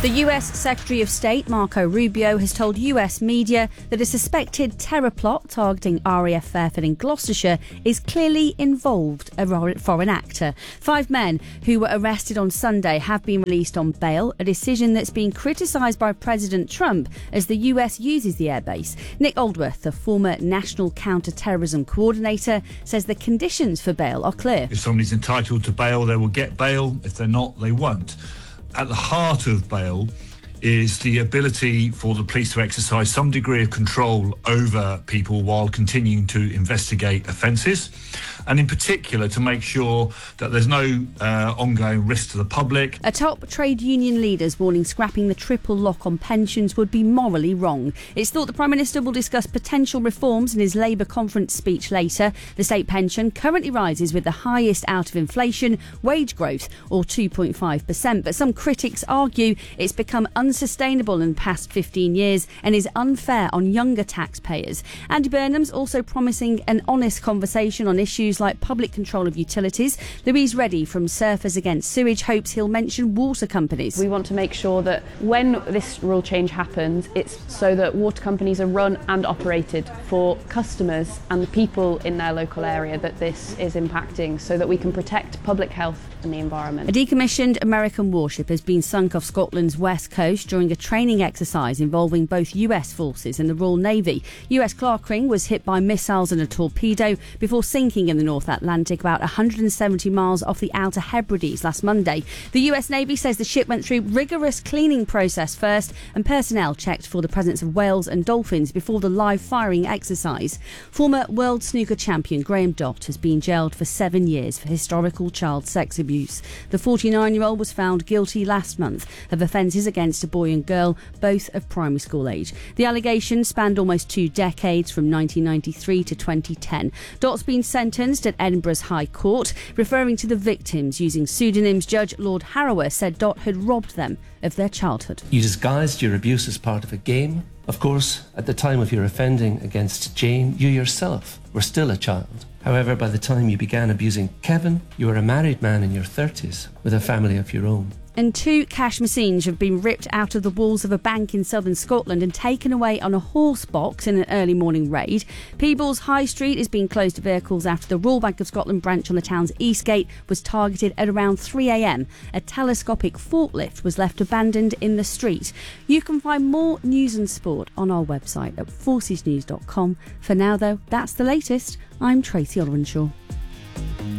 The US Secretary of State Marco Rubio has told US media that a suspected terror plot targeting RAF Fairford in Gloucestershire is clearly involved a foreign actor. 5 men who were arrested on Sunday have been released on bail, a decision that's been criticised by President Trump as the US uses the airbase. Nick Aldworth, the former National Counter-Terrorism Coordinator, says the conditions for bail are clear. If somebody's entitled to bail, they will get bail. If they're not, they won't. At the heart of bail is the ability for the police to exercise some degree of control over people while continuing to investigate offences, and in particular to make sure that there's no ongoing risk to the public. A top trade union leader's warning scrapping the triple lock on pensions would be morally wrong. It's thought the Prime Minister will discuss potential reforms in his Labour conference speech later. The state pension currently rises with the highest out of inflation wage growth, or 2.5%, but some critics argue it's become unsustainable in the past 15 years and is unfair on younger taxpayers. Andy Burnham's also promising an honest conversation on issues like public control of utilities. Louise Reddy from Surfers Against Sewage hopes he'll mention water companies. We want to make sure that when this rule change happens, it's so that water companies are run and operated for customers and the people in their local area that this is impacting, so that we can protect public health and the environment. A decommissioned American warship has been sunk off Scotland's west coast during a training exercise involving both US forces and the Royal Navy. US Clarkring was hit by missiles and a torpedo before sinking in the North Atlantic about 170 miles off the Outer Hebrides last Monday. The US Navy says the ship went through rigorous cleaning process first, and personnel checked for the presence of whales and dolphins before the live firing exercise. Former world snooker champion Graham Dott has been jailed for 7 years for historical child sex abuse. The 49-year-old was found guilty last month of offences against a boy and girl, both of primary school age. The allegations spanned almost 2 decades, from 1993 to 2010. Dott's been sentenced at Edinburgh's High Court. Referring to the victims using pseudonyms, Judge Lord Harrower said Dott had robbed them of their childhood. You disguised your abuse as part of a game. Of course, at the time of your offending against Jane, you yourself were still a child. However, by the time you began abusing Kevin, you were a married man in your 30s with a family of your own. And 2 cash machines have been ripped out of the walls of a bank in southern Scotland and taken away on a horse box in an early morning raid. Peebles High Street is being closed to vehicles after the Royal Bank of Scotland branch on the town's East Gate was targeted at around 3 a.m. A telescopic forklift was left abandoned in the street. You can find more news and sport on our website at forcesnews.com. For now, though, that's the latest. I'm Tracy Olwenshaw.